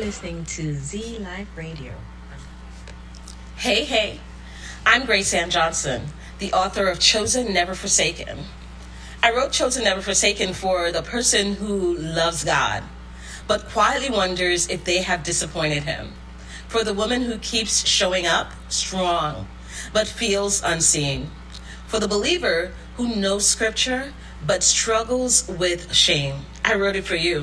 listening to Z Life Radio. Hey, hey, I'm Grace Ann Johnson, the author of Chosen Never Forsaken. I wrote Chosen Never Forsaken for the person who loves God, but quietly wonders if they have disappointed him. For the woman who keeps showing up strong, but feels unseen. For the believer who knows scripture, but struggles with shame. I wrote it for you.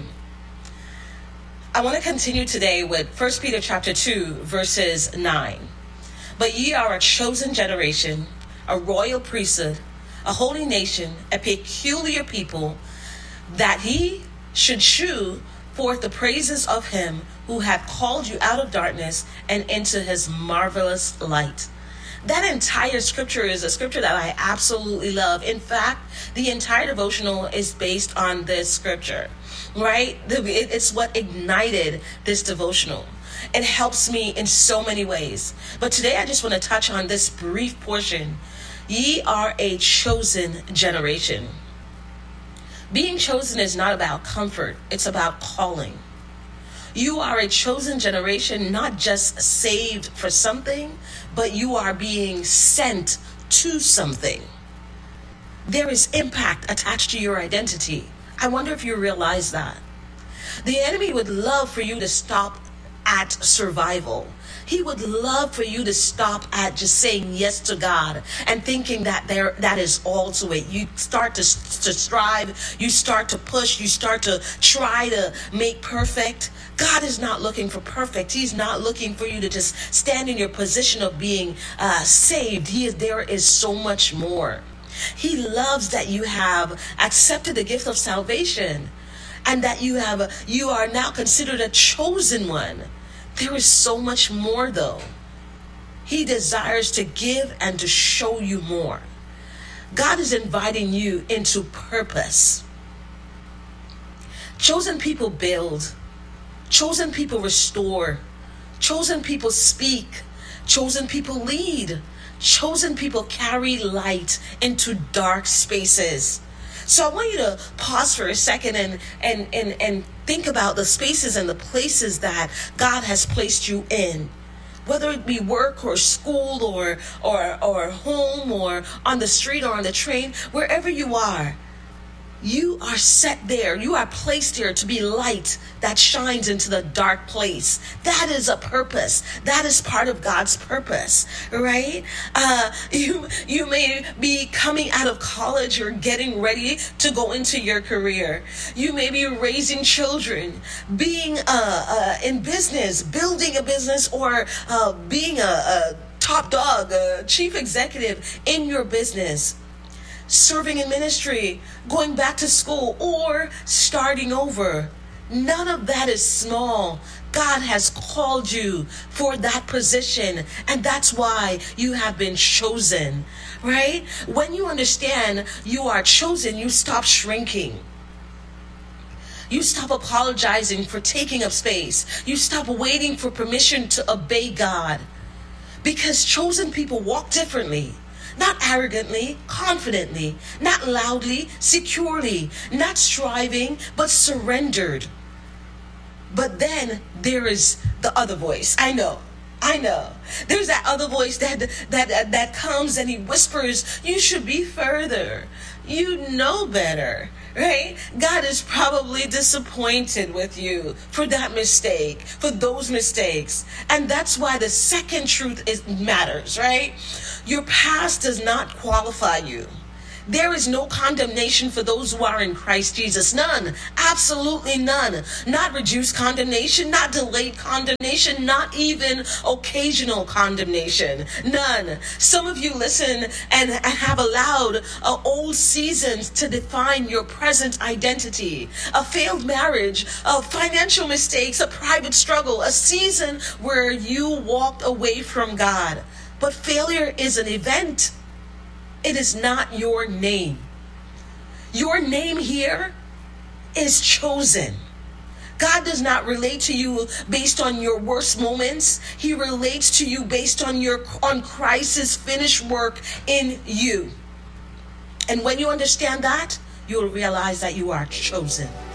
I want to continue today with 1 Peter chapter 2, verses 9. But ye are a chosen generation, a royal priesthood, a holy nation, a peculiar people, that he should shew forth the praises of him who hath called you out of darkness and into his marvelous light. That entire scripture is a scripture that I absolutely love. In fact, the entire devotional is based on this scripture, right? It's what ignited this devotional. It helps me in so many ways. But today I just want to touch on this brief portion. Ye are a chosen generation. Being chosen is not about comfort. It's about calling. You are a chosen generation, not just saved for something, but you are being sent to something. There is impact attached to your identity. I wonder if you realize that. The enemy would love for you to stop at survival. He would love for you to stop at just saying yes to God and thinking that that is all to it. You start to strive, you start to push, you start to try to make perfect. God is not looking for perfect. He's not looking for you to just stand in your position of being saved. There is so much more. He loves that you have accepted the gift of salvation and that you are now considered a chosen one. There is so much more though. He desires to give and to show you more. God is inviting you into purpose. Chosen people build. Chosen people restore. Chosen people speak. Chosen people lead. Chosen people carry light into dark spaces. So I want you to pause for a second and think about the spaces and the places that God has placed you in. Whether it be work or school or home or on the street or on the train, wherever you are. You are set there. You are placed here to be light that shines into the dark place. That is a purpose. That is part of God's purpose, right? You may be coming out of college or getting ready to go into your career. You may be raising children, being in business, building a business, or being a top dog, a chief executive in your business. Serving in ministry, going back to school, or starting over. None of that is small. God has called you for that position, and that's why you have been chosen, right? When you understand you are chosen, you stop shrinking. You stop apologizing for taking up space. You stop waiting for permission to obey God. Because chosen people walk differently. Not arrogantly, confidently, not loudly, securely, not striving, but surrendered. But then there is the other voice. I know. There's that other voice that comes and he whispers, you should be further. You know better, right? God is probably disappointed with you for that mistake, for those mistakes. And that's why the second truth matters, right? Your past does not qualify you. There is no condemnation for those who are in Christ Jesus. None. Absolutely none. Not reduced condemnation, not delayed condemnation, not even occasional condemnation. None. Some of you listen and have allowed old seasons to define your present identity. A failed marriage, financial mistakes, a private struggle, a season where you walked away from God. But failure is an event. It is not your name. Your name here is chosen. God does not relate to you based on your worst moments. He relates to you based on Christ's finished work in you. And when you understand that, you'll realize that you are chosen.